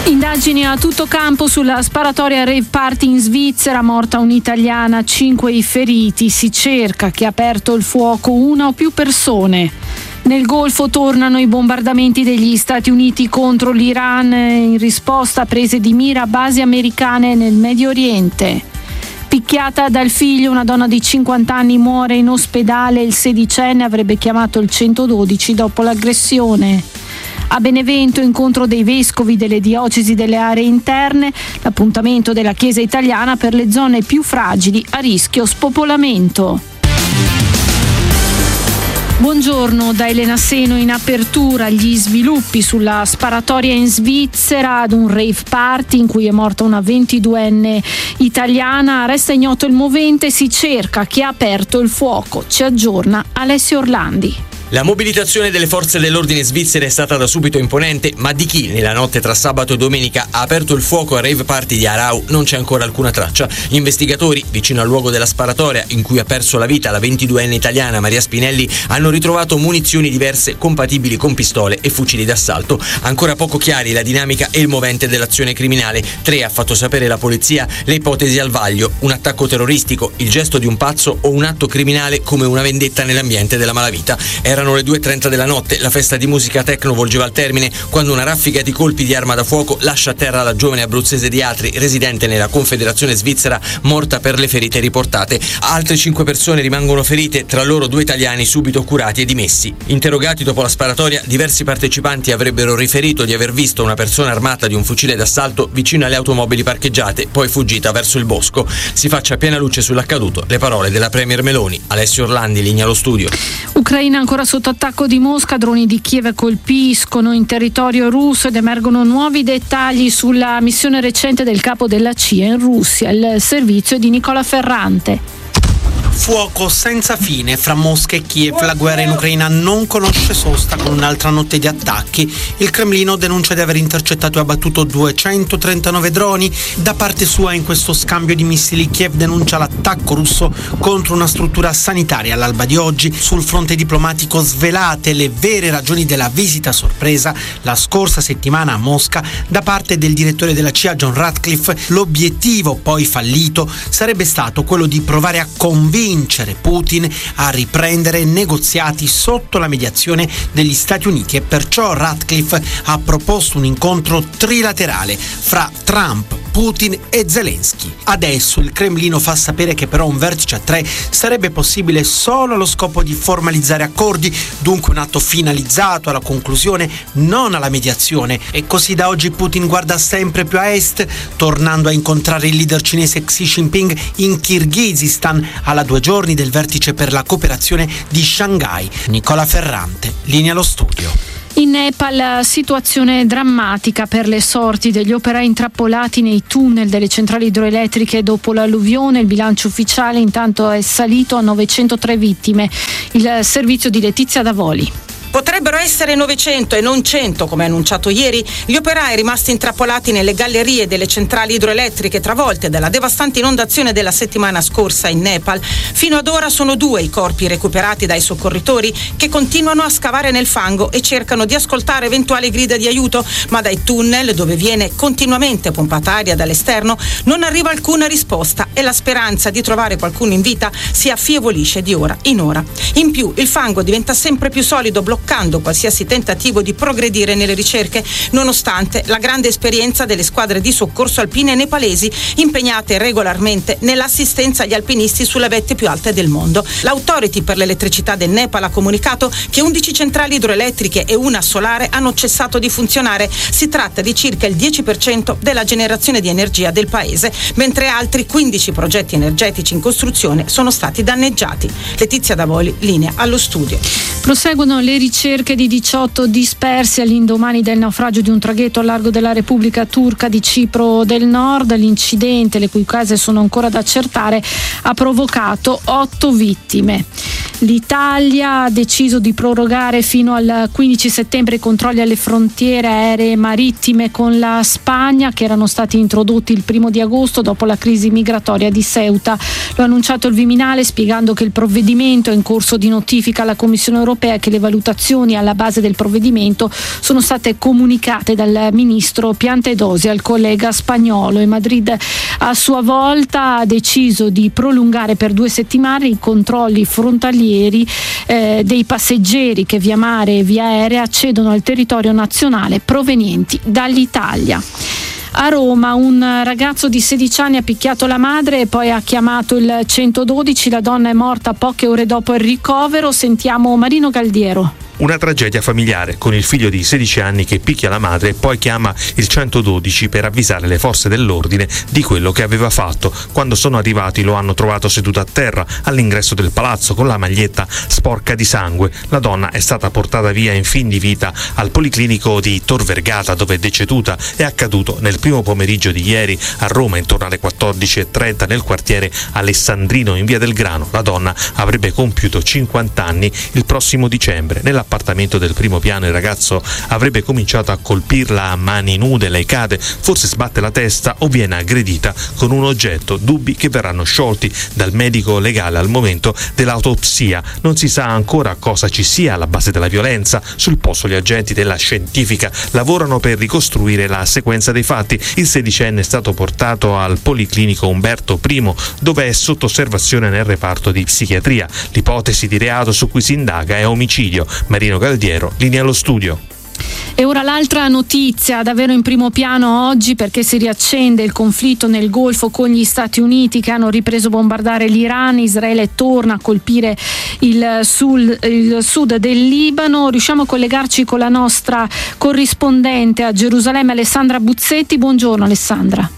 Indagini a tutto campo sulla sparatoria rave party in Svizzera, morta un'italiana, 5 i feriti. Si cerca chi ha aperto il fuoco, una o più persone. Nel Golfo tornano i bombardamenti degli Stati Uniti contro l'Iran in risposta a prese di mira a basi americane nel Medio Oriente. Picchiata dal figlio, una donna di 50 anni muore in ospedale. Il 16enne avrebbe chiamato il 112 dopo l'aggressione. A Benevento, incontro dei vescovi delle diocesi delle aree interne, l'appuntamento della Chiesa italiana per le zone più fragili a rischio spopolamento. Buongiorno da Elena Seno. In apertura gli sviluppi sulla sparatoria in Svizzera ad un rave party in cui è morta una 22enne italiana. Resta ignoto il movente, si cerca chi ha aperto il fuoco. Ci aggiorna Alessio Orlandi. La mobilitazione delle forze dell'ordine svizzere è stata da subito imponente, ma di chi nella notte tra sabato e domenica ha aperto il fuoco a rave party di Aarau non c'è ancora alcuna traccia. Gli investigatori, vicino al luogo della sparatoria in cui ha perso la vita la 22enne italiana Maria Spinelli, hanno ritrovato munizioni diverse compatibili con pistole e fucili d'assalto. Ancora poco chiari la dinamica e il movente dell'azione criminale. 3 ha fatto sapere la polizia le ipotesi al vaglio: un attacco terroristico, il gesto di un pazzo o un atto criminale come una vendetta nell'ambiente della malavita. Erano le 2:30 della notte, la festa di musica techno volgeva al termine quando una raffica di colpi di arma da fuoco lascia a terra la giovane abruzzese di Atri, residente nella Confederazione Svizzera, morta per le ferite riportate. Altre 5 persone rimangono ferite, tra loro 2 italiani subito curati e dimessi. Interrogati dopo la sparatoria, diversi partecipanti avrebbero riferito di aver visto una persona armata di un fucile d'assalto vicino alle automobili parcheggiate, poi fuggita verso il bosco. Si faccia piena luce sull'accaduto. Le parole della Premier Meloni. Alessio Orlandi, linea allo studio. Ucraina ancora sotto attacco di Mosca, droni di Kiev colpiscono in territorio russo ed emergono nuovi dettagli sulla missione recente del capo della CIA in Russia. Il servizio di Nicola Ferrante. Fuoco senza fine fra Mosca e Kiev. La guerra in Ucraina non conosce sosta con un'altra notte di attacchi. Il Cremlino denuncia di aver intercettato e abbattuto 239 droni. Da parte sua, in questo scambio di missili, Kiev denuncia l'attacco russo contro una struttura sanitaria all'alba di oggi. Sul fronte diplomatico, svelate le vere ragioni della visita sorpresa la scorsa settimana a Mosca da parte del direttore della CIA John Ratcliffe. L'obiettivo, poi fallito, sarebbe stato quello di provare a convincere Putin a riprendere negoziati sotto la mediazione degli Stati Uniti, e perciò Ratcliffe ha proposto un incontro trilaterale fra Trump, Putin e Zelensky. Adesso il Cremlino fa sapere che però un vertice a 3 sarebbe possibile solo allo scopo di formalizzare accordi, dunque un atto finalizzato alla conclusione, non alla mediazione. E così da oggi Putin guarda sempre più a est, tornando a incontrare il leader cinese Xi Jinping in Kirghizistan alla 2 giorni del vertice per la cooperazione di Shanghai. Nicola Ferrante, linea allo studio. In Nepal situazione drammatica per le sorti degli operai intrappolati nei tunnel delle centrali idroelettriche dopo l'alluvione. Il bilancio ufficiale intanto è salito a 903 vittime. Il servizio di Letizia Davoli. Potrebbero essere 900 e non 100, come annunciato ieri, gli operai rimasti intrappolati nelle gallerie delle centrali idroelettriche travolte dalla devastante inondazione della settimana scorsa in Nepal. Fino ad ora sono 2 i corpi recuperati dai soccorritori, che continuano a scavare nel fango e cercano di ascoltare eventuali grida di aiuto, ma dai tunnel, dove viene continuamente pompata aria dall'esterno, non arriva alcuna risposta e la speranza di trovare qualcuno in vita si affievolisce di ora in ora. In più, il fango diventa sempre più solido, bloccando qualsiasi tentativo di progredire nelle ricerche, nonostante la grande esperienza delle squadre di soccorso alpine nepalesi impegnate regolarmente nell'assistenza agli alpinisti sulle vette più alte del mondo. L'Authority per l'elettricità del Nepal ha comunicato che 11 centrali idroelettriche e una solare hanno cessato di funzionare. Si tratta di circa il 10% della generazione di energia del paese, mentre altri 15 progetti energetici in costruzione sono stati danneggiati. Letizia Davoli, linea allo studio. Proseguono le ricerche di 18 dispersi all'indomani del naufragio di un traghetto al largo della Repubblica Turca di Cipro del Nord. L'incidente, le cui cause sono ancora da accertare, ha provocato 8 vittime. L'Italia ha deciso di prorogare fino al 15 settembre i controlli alle frontiere aeree e marittime con la Spagna, che erano stati introdotti il 1 di agosto dopo la crisi migratoria di Ceuta. Lo ha annunciato il Viminale, spiegando che il provvedimento è in corso di notifica alla Commissione europea e che le valutazioni motivazioni alla base del provvedimento sono state comunicate dal ministro Piantedosi al collega spagnolo, e Madrid a sua volta ha deciso di prolungare per 2 settimane i controlli frontalieri dei passeggeri che via mare e via aerea accedono al territorio nazionale provenienti dall'Italia. A Roma un ragazzo di 16 anni ha picchiato la madre e poi ha chiamato il 112. La donna è morta poche ore dopo il ricovero. Sentiamo Marino Galdiero. Una tragedia familiare con il figlio di 16 anni che picchia la madre e poi chiama il 112 per avvisare le forze dell'ordine di quello che aveva fatto. Quando sono arrivati lo hanno trovato seduto a terra all'ingresso del palazzo con la maglietta sporca di sangue. La donna è stata portata via in fin di vita al policlinico di Tor Vergata, dove è deceduta. È accaduto nel primo pomeriggio di ieri a Roma intorno alle 14:30 nel quartiere Alessandrino in via del Grano. La donna avrebbe compiuto 50 anni il prossimo dicembre. Nell'appartamento del primo piano il ragazzo avrebbe cominciato a colpirla a mani nude, lei cade, forse sbatte la testa o viene aggredita con un oggetto, dubbi che verranno sciolti dal medico legale. Al momento dell'autopsia non si sa ancora cosa ci sia alla base della violenza. Sul posto gli agenti della scientifica lavorano per ricostruire la sequenza dei fatti. Il 16enne è stato portato al Policlinico Umberto I, dove è sotto osservazione nel reparto di psichiatria. L'ipotesi di reato su cui si indaga è omicidio. Marino Galdiero, linea allo studio. E ora l'altra notizia davvero in primo piano oggi, perché si riaccende il conflitto nel Golfo con gli Stati Uniti, che hanno ripreso a bombardare l'Iran. Israele torna a colpire il sud del Libano. Riusciamo a collegarci con la nostra corrispondente a Gerusalemme, Alessandra Buzzetti. Buongiorno Alessandra.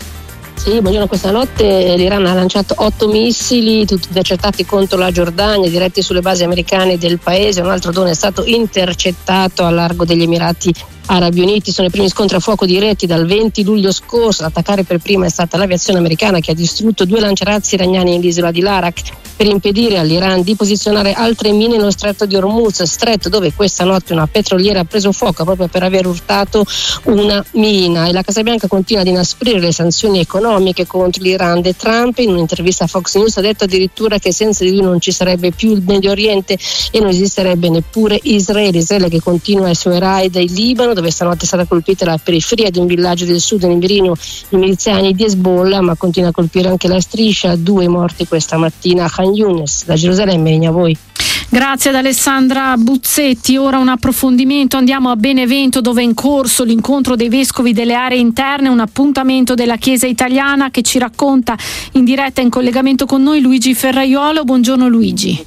Sì, buongiorno. Questa notte l'Iran ha lanciato 8 missili, tutti intercettati contro la Giordania, diretti sulle basi americane del paese. Un altro drone è stato intercettato a largo degli Emirati Arabi Uniti. Sono i primi scontri a fuoco diretti dal 20 luglio scorso. Ad attaccare per prima è stata l'aviazione americana, che ha distrutto 2 lanciarazzi iraniani nell'isola di Larak per impedire all'Iran di posizionare altre mine nello stretto di Hormuz, stretto dove questa notte una petroliera ha preso fuoco proprio per aver urtato una mina. E la Casa Bianca continua ad inasprire le sanzioni economiche contro l'Iran. De Trump in un'intervista a Fox News ha detto addirittura che senza di lui non ci sarebbe più il Medio Oriente e non esisterebbe neppure Israele che continua i suoi raid in Libano, dove stanotte è stata colpita la periferia di un villaggio del sud nigeriano, i miliziani di Hezbollah, ma continua a colpire anche la striscia. 2 morti questa mattina a Khan Younis. Da Gerusalemme, linea a voi. Grazie ad Alessandra Buzzetti. Ora un approfondimento, andiamo a Benevento, dove è in corso l'incontro dei vescovi delle aree interne, un appuntamento della Chiesa italiana che ci racconta in diretta in collegamento con noi Luigi Ferraiolo. Buongiorno Luigi.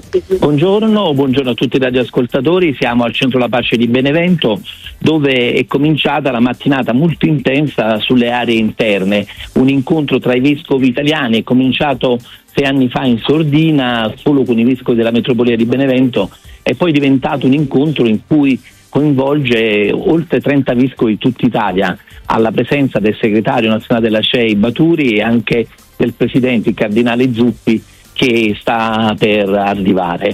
Buongiorno a tutti i radioascoltatori. Siamo al Centro La Pace di Benevento, dove è cominciata la mattinata molto intensa sulle aree interne, un incontro tra i vescovi italiani. È cominciato 6 anni fa in sordina solo con i vescovi della metropolia di Benevento, è poi diventato un incontro in cui coinvolge oltre 30 vescovi di tutta Italia, alla presenza del segretario nazionale della CEI Baturi e anche del presidente, il cardinale Zuppi, che sta per arrivare.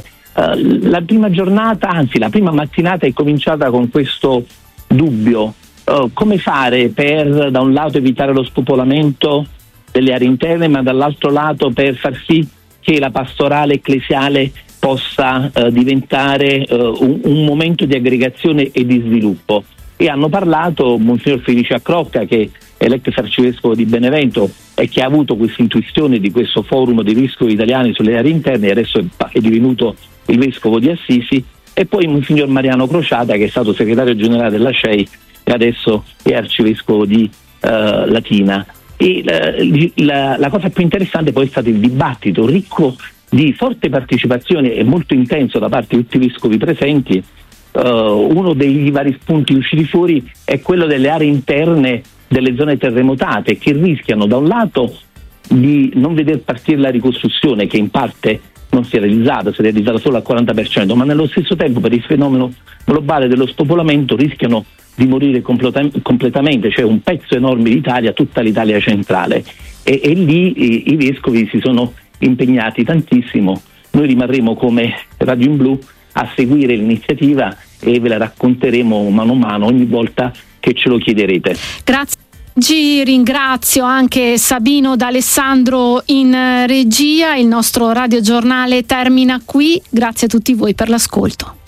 La prima giornata, anzi la prima mattinata, è cominciata con questo dubbio: come fare per da un lato evitare lo spopolamento delle aree interne, ma dall'altro lato per far sì che la pastorale ecclesiale possa diventare un momento di aggregazione e di sviluppo. E hanno parlato Monsignor Felice Accrocca, che è l'ex arcivescovo di Benevento e che ha avuto questa intuizione di questo forum dei vescovi italiani sulle aree interne, e adesso è divenuto il vescovo di Assisi, e poi Monsignor Mariano Crociata, che è stato segretario generale della CEI e adesso è arcivescovo di Latina. E la cosa più interessante poi è stato il dibattito ricco di forte partecipazione e molto intenso da parte di tutti i vescovi presenti. Uno dei vari spunti usciti fuori è quello delle aree interne delle zone terremotate, che rischiano da un lato di non veder partire la ricostruzione, che in parte non si è realizzata solo al 40%, ma nello stesso tempo per il fenomeno globale dello spopolamento rischiano di morire completamente, cioè un pezzo enorme d'Italia, tutta l'Italia centrale, e lì i vescovi si sono impegnati tantissimo. Noi rimarremo come Radio in Blu a seguire l'iniziativa e ve la racconteremo mano a mano ogni volta che ce lo chiederete. Grazie. Ringrazio anche Sabino D'Alessandro in regia. Il nostro radiogiornale termina qui. Grazie a tutti voi per l'ascolto.